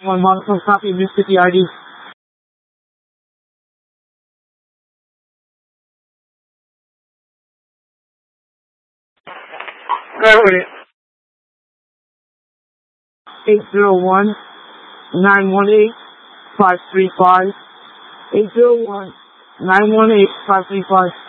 One model from copy, Mr. ID. Go with it. 801-918-535. 801-918-535.